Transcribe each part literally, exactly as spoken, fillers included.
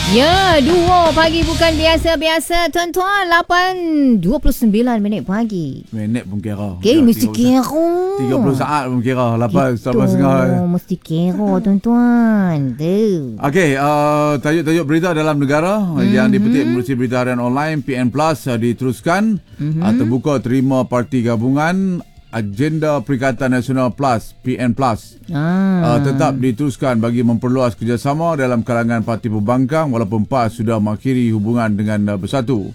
Ya, Duo Pagi bukan biasa-biasa tuan-tuan. lapan dua puluh sembilan minit pagi. Minit pun kira. Okay, ya, mesti kira. tiga puluh saat pun kira. lapan sampai setengah. Mesti kira tuan-tuan. Tu. Okey, uh, tajuk-tajuk berita dalam negara mm-hmm. yang dipetik melalui berita harian online P N Plus uh, diteruskan. Mm-hmm. Uh, terbuka terima parti gabungan. Agenda Perikatan Nasional Plus P N Plus ah. uh, tetap diteruskan bagi memperluas kerjasama dalam kalangan parti pembangkang walaupun P A S sudah mengakhiri hubungan dengan uh, Bersatu.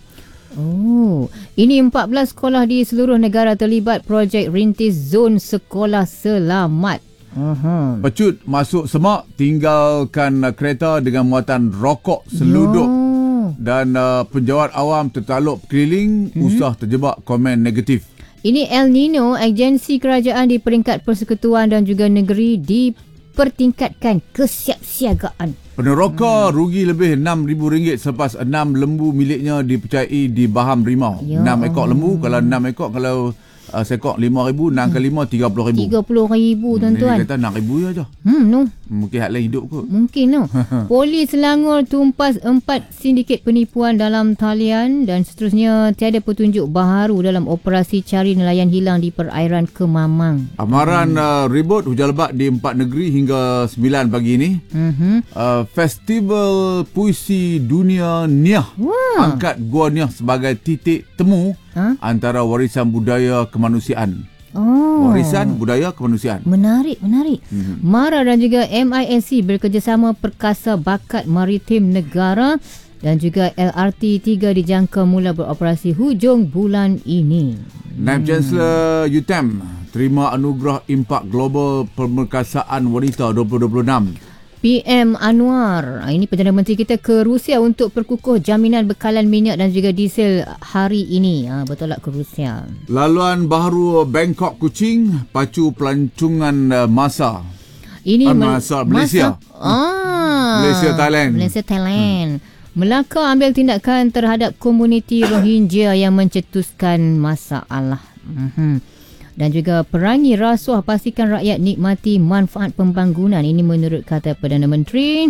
Oh, ini empat belas sekolah di seluruh negara terlibat projek rintis zon sekolah selamat. Uh-huh. Pecut masuk semak, tinggalkan uh, kereta dengan muatan rokok seluduk. Yo. Dan uh, penjawat awam tertaluk keliling, hmm. usah terjebak komen negatif. Ini El Nino, agensi kerajaan di peringkat persekutuan dan juga negeri dipertingkatkan kesiapsiagaan. Peneroka hmm. rugi lebih enam ribu ringgit selepas enam lembu miliknya dipercayai di Baham Rimau. Ya. enam ekor lembu, kalau enam ekor, kalau uh, sekok lima ribu, enam kali lima, tiga puluh ribu. tiga puluh ribu tuan-tuan. Dia kata enam ribu je. Hmm, no. Mungkin hak lain hidup kot. Mungkin no. Polis Selangor tumpas empat sindiket penipuan dalam talian dan seterusnya tiada petunjuk baharu dalam operasi cari nelayan hilang di perairan Kemamang. Amaran hmm. uh, ribut hujan lebat di empat negeri hingga sembilan pagi ini. Uh-huh. Uh, Festival Puisi Dunia Niah Wah. angkat Gua Niah sebagai titik temu huh? antara warisan budaya kemanusiaan. Oh. Warisan budaya kemanusiaan. Menarik, menarik. Hmm. MARA dan juga M I S C bekerjasama perkasa bakat maritim negara dan juga L R T tiga dijangka mula beroperasi hujung bulan ini. Naib hmm. Chancellor U T A M terima anugerah Impak Global Pemerkasaan Wanita dua ribu dua puluh enam. P M Anwar, ini Perdana Menteri kita ke Rusia untuk perkukuh jaminan bekalan minyak dan juga diesel hari ini. Ha, betul tak ke Rusia? Laluan baharu Bangkok Kuching pacu pelancongan masa. Ini uh, masa Malaysia. Masa, ah, Malaysia Thailand. Malaysia Thailand. Hmm. Melaka ambil tindakan terhadap komuniti Rohingya yang mencetuskan masalah. Hmm. Dan juga perangi rasuah, pastikan rakyat nikmati manfaat pembangunan. Ini menurut kata Perdana Menteri.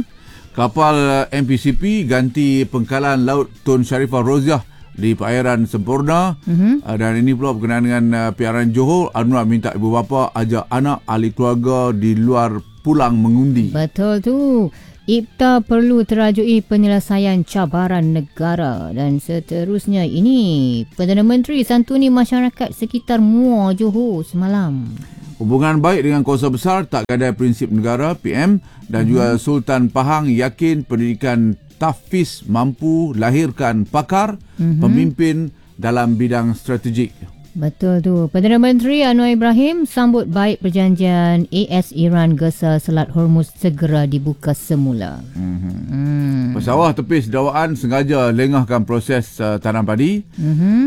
Kapal M P C P ganti pengkalan laut Tun Sharifah Roziah di perairan Sempurna. Uh-huh. Dan ini pula berkenaan dengan piaran Johor. Anwar minta ibu bapa ajak anak ahli keluarga di luar pulang mengundi. Betul tu. I P T A perlu terajui penyelesaian cabaran negara. Dan seterusnya ini Perdana Menteri santuni masyarakat sekitar Muar Johor semalam. Hubungan baik dengan kuasa besar tak gadai prinsip negara P M dan hmm. juga Sultan Pahang yakin pendidikan tahfiz mampu lahirkan pakar hmm. pemimpin dalam bidang strategik. Betul tu. Perdana Menteri Anwar Ibrahim sambut baik perjanjian A S Iran Gesa Selat Hormuz segera dibuka semula. Mm-hmm. Hmm. Pesawah tepis dakwaan sengaja lengahkan proses uh, tanam padi. Mm-hmm.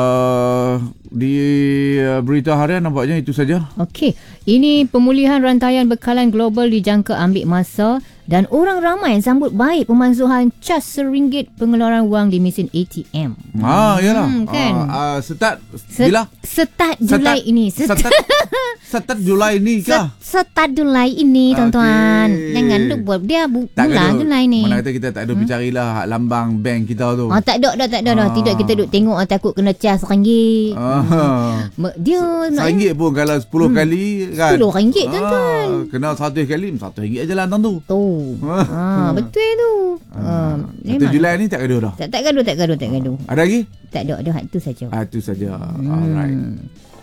Uh, di uh, berita harian nampaknya itu saja. Okey. Ini pemulihan rantaian bekalan global dijangka ambil masa dan orang ramai sambut baik pemansuhan cas seringgit pengeluaran wang di mesin A T M. Ah, yalah. Hmm, kan? Uh, uh, start bila? Start Julai ini. Start start Julai ini kah? Start Julai ini, tuan-tuan. Okay. Jangan duk buat dia bu- bulan Julai ni. Mana kata kita tak ada hmm? bicarilah hak lambang bank kita tu. Ah, tak ada dah, tak ada dah. Tidak, kita duk tengok takut kena cas ringgit. Ah. Dia ringgit pun kalau sepuluh hmm. kali kan. sepuluh ringgit tuan-tuan. Ah, kena seratus kali, seratus ringgit aja lah tuan tu. Tu. Ah, betul tu. Ah, satu Julai ni tak gaduh dah. Tak tak gaduh, tak gaduh, tak gaduh. Ada lagi? Tak ada, ada hak tu saja. Ah, tu saja. Hmm. Alright.